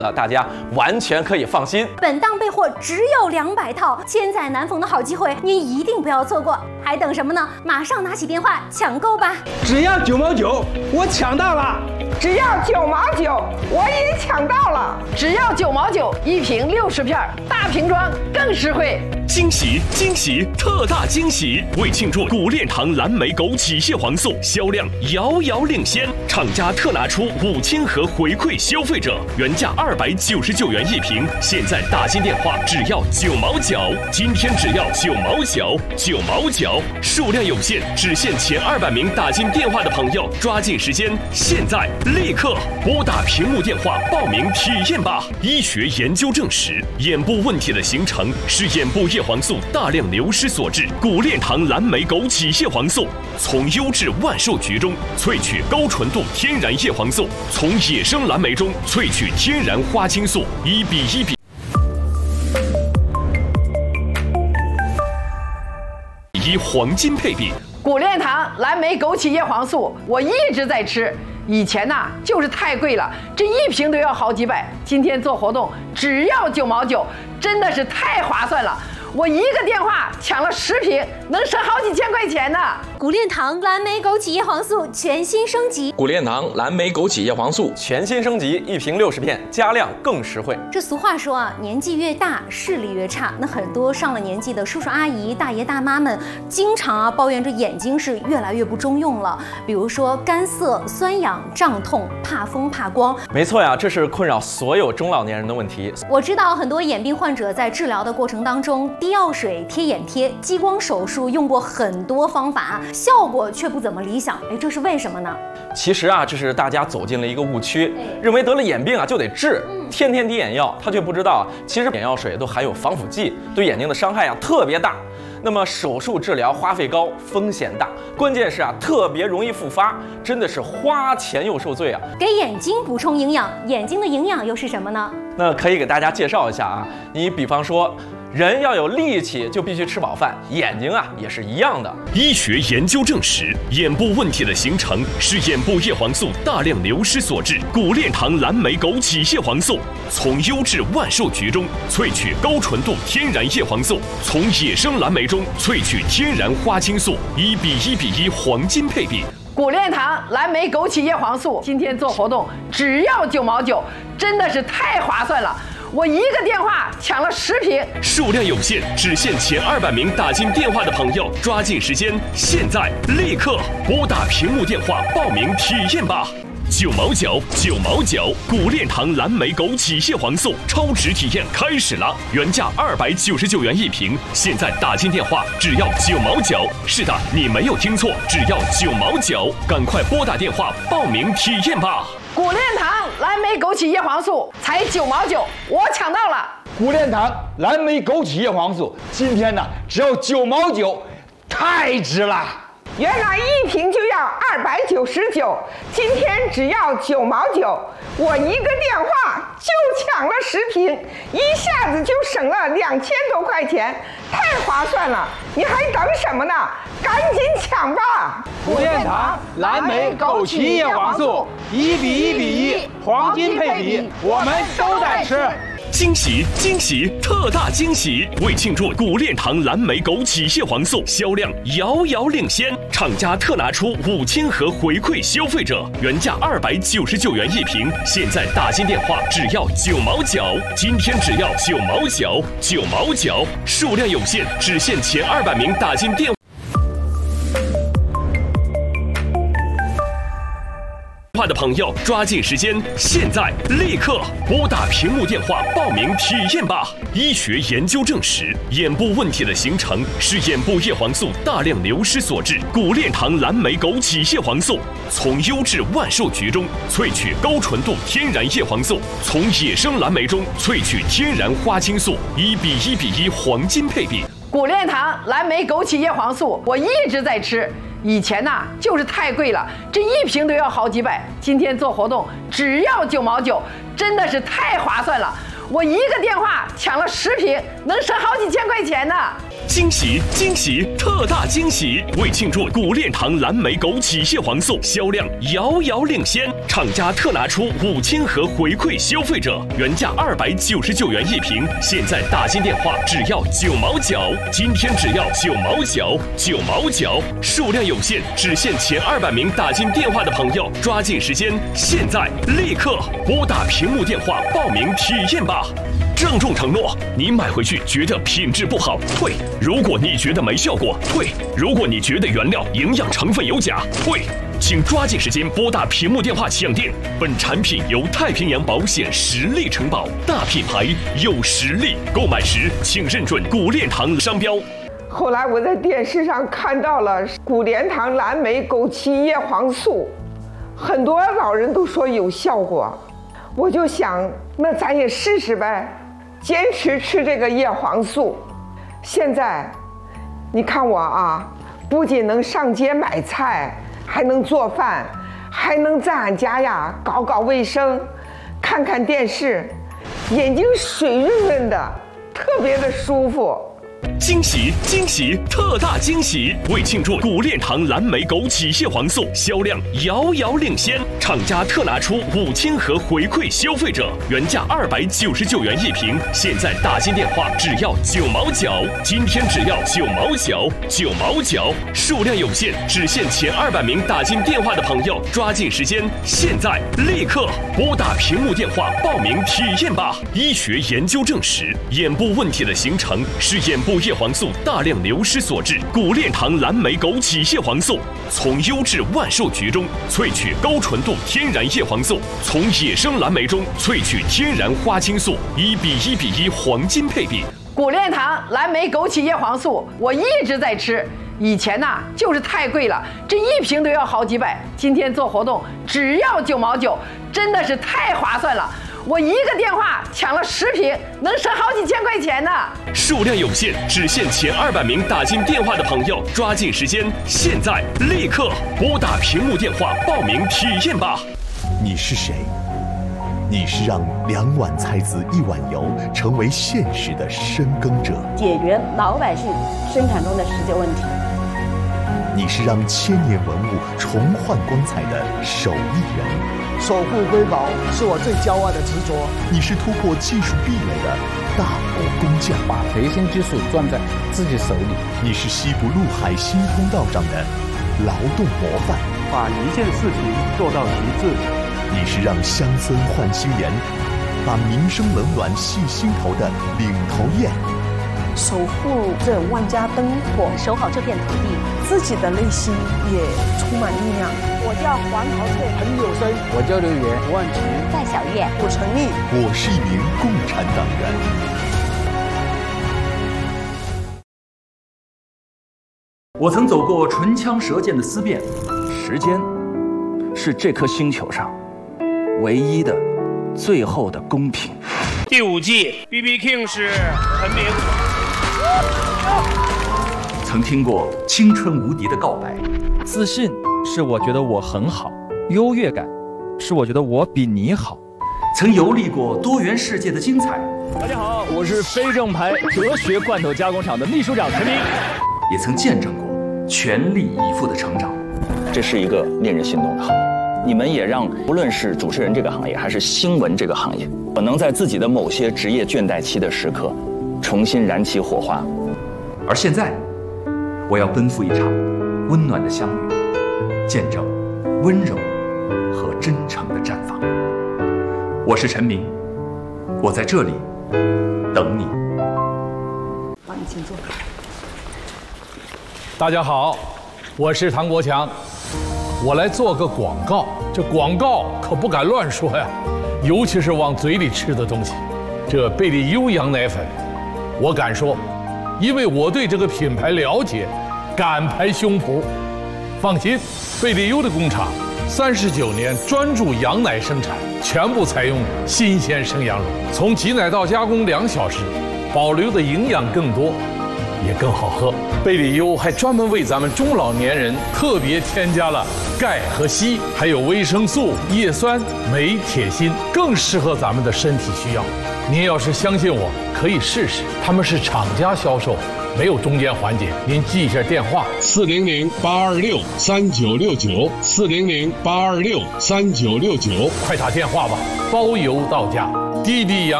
大家完全可以放心。 本档备货只有200套，千载难逢的好机会，您一定不要错过。还等什么呢？马上拿起电话抢购吧！ 只要9毛9，我抢到了； 只要9毛9，我也抢到了； 只要9毛9，一瓶60片，大瓶装更实惠。 惊喜惊喜，特大惊喜！为庆祝古炼堂蓝莓枸杞蟹黄素销量遥遥领先，厂家特拿出5000盒回馈消费者，原价299元一瓶，现在打进电话只要9毛9，今天只要9毛9，9毛9，数量有限，只限前200名打进电话的朋友，抓紧时间，现在立刻拨打屏幕电话报名体验吧！医学研究证实，眼部问题的形成是眼部叶黄素大量流失所致。古炼堂蓝莓枸杞蟹黄素从优质万寿菊中萃取高纯度天然叶黄素，从野生蓝莓中萃取天然花青素，1比1比1黄金配比。 古炼堂蓝莓枸杞叶黄素，我一直在吃。以前呢就是太贵了，这一瓶都要好几百。今天做活动只要9毛9，真的是太划算了。我一个电话抢了10瓶，能省好几千块钱呢。 古炼堂蓝莓枸杞叶黄素全新升级， 古炼堂蓝莓枸杞叶黄素全新升级，一瓶60片，加量更实惠。 这俗话说啊，年纪越大视力越差。那很多上了年纪的叔叔阿姨、大爷大妈们，经常抱怨这眼睛是越来越不中用了。比如说干涩、酸痒、胀痛、怕风、怕光。 没错呀，这是困扰所有中老年人的问题。 我知道很多眼病患者在治疗的过程当中，滴药水、贴眼贴、激光手术用过很多方法，效果却不怎么理想。这是为什么呢？ 其实啊，这是大家走进了一个误区，认为得了眼病啊就得治，天天滴眼药。他却不知道啊，其实眼药水都含有防腐剂，对眼睛的伤害啊特别大。那么手术治疗花费高，风险大，关键是啊特别容易复发，真的是花钱又受罪啊。 给眼睛补充营养，眼睛的营养又是什么呢？ 那可以给大家介绍一下啊，你比方说，人要有力气就必须吃饱饭，眼睛啊也是一样的。 医学研究证实，眼部问题的形成是眼部叶黄素大量流失所致。古炼堂蓝莓枸杞蟹黄素从优质万寿菊中萃取高纯度天然叶黄素，从野生蓝莓中萃取天然花青素，1比1比1黄金配比。 古炼堂蓝莓枸杞叶黄素今天做活动只要9毛9，真的是太划算了。我一个电话抢了10瓶， 数量有限，只限前200名打进电话的朋友，抓紧时间，现在立刻拨打屏幕电话报名体验吧！9毛9，9毛9，古炼堂蓝莓枸杞蟹黄素超值体验开始了，原价299元一瓶，现在打进电话只要9毛9。是的，你没有听错，只要9毛9，赶快拨打电话报名体验吧！ 古炼堂蓝莓枸杞叶黄素才9毛9，我抢到了。 古炼堂蓝莓枸杞叶黄素今天呢只要9毛9，太值了。 原来一瓶就要299，今天只要9毛9，我一个电话就抢了10瓶，一下子就省了2000多块钱，太划算了！你还等什么呢？赶紧抢吧！ 古炼堂蓝莓枸杞叶黄素1比1比1黄金配比，我们都在吃。 惊喜惊喜，特大惊喜！为庆祝古炼堂蓝莓枸杞蟹黄素销量遥遥领先，厂家特拿出5000盒回馈消费者，原价299元一瓶，现在打进电话只要9毛9，今天只要9毛9，9毛9，数量有限，只限前200名打进电话的朋友，抓紧时间，现在立刻拨打屏幕电话报名体验吧！医学研究证实，眼部问题的形成是眼部叶黄素大量流失所致。古炼堂蓝莓枸杞蟹黄素从优质万寿菊中萃取高纯度天然叶黄素，从野生蓝莓中萃取天然花青素，1比1比1黄金配比。 古炼堂蓝莓枸杞叶黄素，我一直在吃。以前呢就是太贵了，这一瓶都要好几百。今天做活动只要9毛9，真的是太划算了。我一个电话抢了10瓶，能省好几千块钱呢。 惊喜惊喜，特大惊喜！为庆祝古炼堂蓝莓枸杞蟹黄素销量遥遥领先， 厂家特拿出5000盒回馈消费者，原价299元一瓶，现在打进电话只要9毛9，今天只要9毛9，9毛9，数量有限，只限前200名打进电话的朋友，抓紧时间，现在立刻拨打屏幕电话报名体验吧。郑重承诺，你买回去觉得品质不好退，如果你觉得没效果退，如果你觉得原料营养成分有假退，请抓紧时间拨打屏幕电话抢订。本产品由太平洋保险实力承保，大品牌有实力，购买时请认准古炼堂商标。 后来我在电视上看到了古炼堂蓝莓枸杞叶黄素，很多老人都说有效果，我就想那咱也试试呗，坚持吃这个叶黄素。现在你看我啊，不仅能上街买菜，还能做饭，还能在俺家呀搞搞卫生，看看电视，眼睛水润润的，特别的舒服。 惊喜惊喜特大惊喜！为庆祝古炼堂蓝莓枸杞叶黄素销量遥遥领先，厂家特拿出5000盒回馈消费者，原价299元一瓶，现在打进电话只要9毛9，今天只要9毛9，9毛9，数量有限，只限前200名打进电话的朋友，抓紧时间，现在立刻拨打屏幕电话报名体验吧。医学研究证实，眼部问题的形成是眼部叶黄素大量流失所致。古炼堂蓝莓枸杞叶黄素从优质万寿菊中萃取高纯度天然叶黄素，从野生蓝莓中萃取天然花青素，1:1:1黄金配比。 古炼堂蓝莓枸杞叶黄素，我一直在吃。以前呐就是太贵了，这一瓶都要好几百，今天做活动只要9毛9，真的是太划算了。我一个电话抢了10瓶，能省好几千块钱呢。 数量有限，只限前200名打进电话的朋友，抓紧时间，现在立刻拨打屏幕电话报名体验吧。 你是谁？你是让2碗菜籽1碗油成为现实的深耕者， 解决老百姓生产中的实际问题。 你是让千年文物重焕光彩的手艺人， 守护瑰宝是我最骄傲的执着。 你是突破技术壁垒的大国工匠， 把培新技术攥在自己手里。 你是西部陆海新通道上的劳动模范， 把一件事情做到极致。 你是让乡村换新颜，把民生冷暖系心头的领头雁。 守护这万家灯火，守好这片土地，自己的内心也充满力量。 我叫黄桃翠， 很有声。我叫刘源，吴万奇， 戴小月， 我陈毅， 我是一名共产党员。 我曾走过唇枪舌剑的思辨，时间是这颗星球上唯一的、最后的公平。 第5季 BB King 是陈明。 曾听过青春无敌的告白， 自信是我觉得我很好，优越感是我觉得我比你好。 曾游历过多元世界的精彩。 大家好，我是非正牌哲学罐头加工厂的秘书长陈明。 也曾见证过全力以赴的成长。 这是一个令人心动的行业，你们也让无论是主持人这个行业，还是新闻这个行业，可能在自己的某些职业倦怠期的时刻，重新燃起火花。 而现在，我要奔赴一场温暖的相遇，见证温柔和真诚的绽放。我是陈明，我在这里等你。 帮你请坐。 大家好，我是唐国强，我来做个广告。这广告可不敢乱说呀，尤其是往嘴里吃的东西。这贝利优羊奶粉，我敢说，因为我对这个品牌了解，敢拍胸脯。放心，贝利优的工厂39年专注羊奶生产，全部采用新鲜生羊乳，从挤奶到加工2小时，保留的营养更多，也更好喝。贝利优还专门为咱们中老年人特别添加了钙和硒，还有维生素、叶酸、镁、铁、锌，更适合咱们的身体需要。您要是相信我，可以试试。他们是厂家销售， 没有中间环节。您记一下电话：400-826-3969，400-826-3969，快打电话吧，包邮到家。滴滴羊。